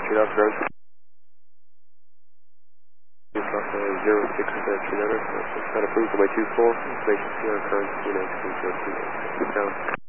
off ground. 06 Trying to approved by 24. Information CR current 29 down.